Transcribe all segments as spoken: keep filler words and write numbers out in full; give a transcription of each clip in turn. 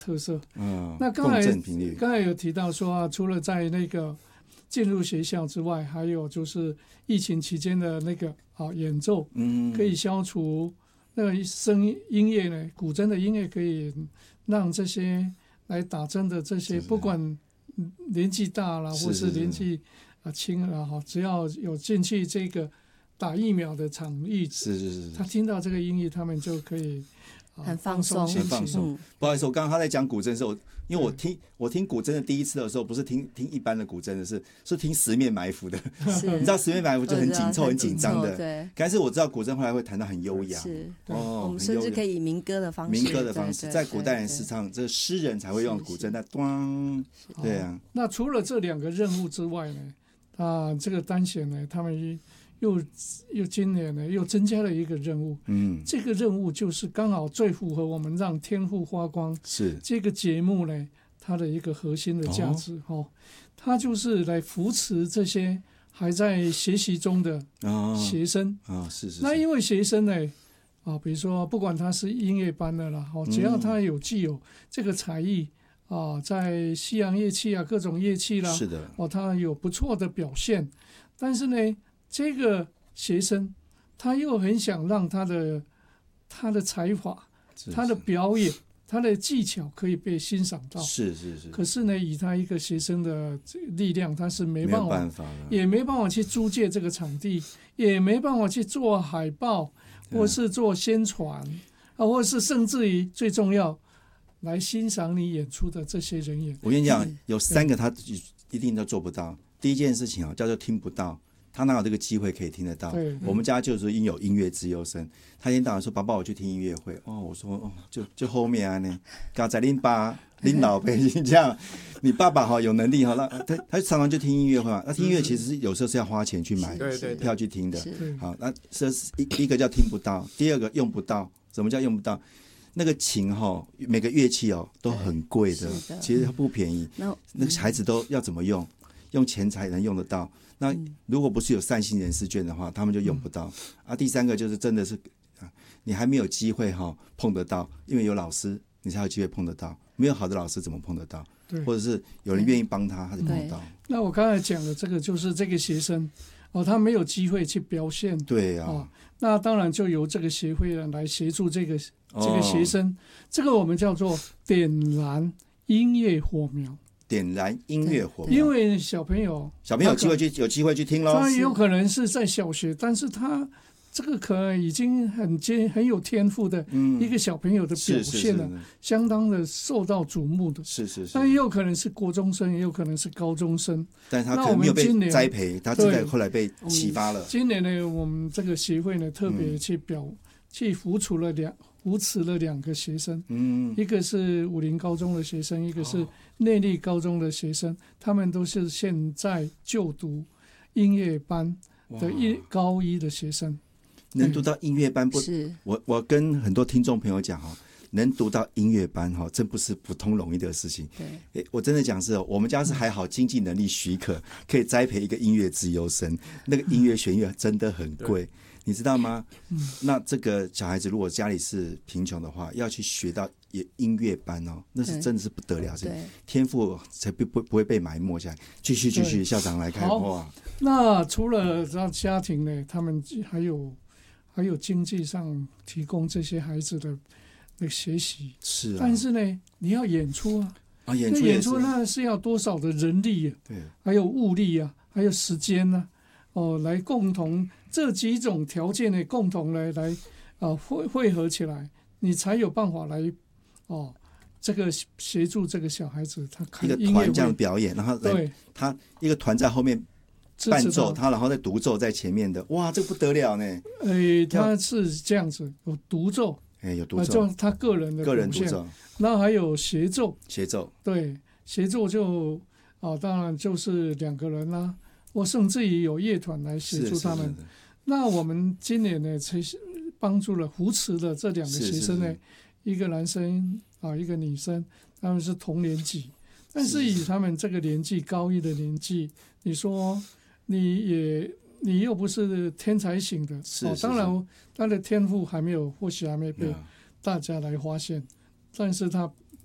特色。 嗯， 那刚才共振频率刚才有提到说啊，除了在那个进入学校之外，还有就是疫情期间的那个啊演奏， 嗯， 可以消除那个声音乐呢，古筝的音乐可以让这些来打针的这些，不管年纪大了或是年纪啊轻了哈，只要有进去这个打疫苗的场域， 是是是， 他听到这个音乐，他们就可以。 很放松， 很放松。不好意思，我刚刚他在讲古筝的时候，因为我听我听古筝的第一次的时候，不是听听一般的古筝的是，是听十面埋伏的。你知道十面埋伏就很紧凑、很紧张的。 对。 但是我知道古筝后来会弹到很优雅。 是。 哦， 我们甚至可以以民歌的方式。 民歌的方式，在古代人诗唱，这诗人才会用古筝。那咚，对啊。 那除了这两个任务之外呢，啊，这个单弦呢，他们又又今年呢又增加了一个任务， 嗯， 这个任务就是刚好最符合我们让天赋发光是这个节目呢它的一个核心的价值哈、哦，它就是来扶持这些还在学习中的学生啊、哦哦，是 是, 是。 那因为学生呢啊，比如说不管他是音乐班的啦，哦，只要他有具有这个才艺啊，在西洋乐器啊各种乐器啦， 是的， 哦，他有不错的表现，但是呢。这个学生他又很想让他的他的才华他的表演他的技巧可以被欣赏到， 是是是。 可是呢以他一个学生的力量他是没办法， 没办法也没办法去租借这个场地，也没办法去做海报或是做宣传啊，或是甚至于最重要来欣赏你演出的这些人员。 我跟你讲有三个他一定都做不到。第一件事情叫做听不到，他哪有这个机会可以听得到？我们家就是因有音乐资优生，他一天到晚说：“爸爸，我去听音乐会。”哦，我说：“哦，就就后面啊呢，刚才恁爸、恁老辈这样，你爸爸哈有能力哈，那他他常常就听音乐会嘛。那听音乐其实是有时候是要花钱去买票去听的。好，那这是一一个叫听不到，第二个用不到。什么叫用不到？那个琴哈，每个乐器哦都很贵的，其实它不便宜。那个孩子都要怎么用？用钱才能用得到。那如果不是有善心人士券的话，他们就用不到、嗯、啊。第三个就是真的是，你还没有机会哈碰得到，因为有老师你才有机会碰得到，没有好的老师怎么碰得到？或者是有人愿意帮他，他就碰得到。 那我刚才讲的这个就是这个学生哦，他没有机会去表现， 对啊、 哦，那当然就由这个协会来协助这个这个学生、哦，这个我们叫做点燃音乐火苗。 点燃音乐火苗， 因为小朋友小朋友有机会去有机会去听咯， 他有可能是在小学，但是他这个可能已经很很有天赋的一个小朋友的表现了，嗯、相当的受到瞩目的。 是是是， 但也有可能是国中生，也有可能是高中生， 但是他可能没有被栽培，他真的后来被启发了。 今年呢，我们这个协会呢特别去表、嗯、去扶持了两扶持了两个学生，嗯，一个是武林高中的学生，一个是内坜高中的学生，他们都是现在就读音乐班的一高一的学生。 能读到音乐班不？ 是我我跟很多听众朋友讲哈，能读到音乐班哈，真不是普通容易的事情。对，我真的讲是，我们家是还好，经济能力许可，可以栽培一个音乐资优生。那个音乐学院真的很贵。你知道吗、嗯？那这个小孩子如果家里是贫穷的话，要去学到音乐班哦，那是真的是不得了，天赋才不不不会被埋没下来。继续继续，校长来开话。 那除了让家庭呢，他们还有还有经济上提供这些孩子的那个学习是、啊， 但是呢，你要演出啊， 啊演出那演出那是要多少的人力啊， 对， 还有物力啊，还有时间啊。哦，来共同这几种条件呢，共同来来啊汇汇合起来，你才有办法来哦，这个协助这个小孩子他看一个团这样表演，然后对他一个团在后面伴奏他，然后再独奏在前面的，哇，这不得了呢！ 诶，他是这样子，有独奏， 诶，有独奏， 就他个人的个人独奏， 然后还有协奏， 协奏， 对，协奏就啊，当然就是两个人啦、啊。或甚至于有乐团来协助他们。是是是是，那我们今年呢，才帮助了扶持的这两个学生呢，是是是，一个男生啊，一个女生，他们是同年级，但是以他们这个年纪，高一的年纪，你说你也你又不是天才型的， 是是是， 哦，当然他的天赋还没有，或许还没被大家来发现，但是他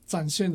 展现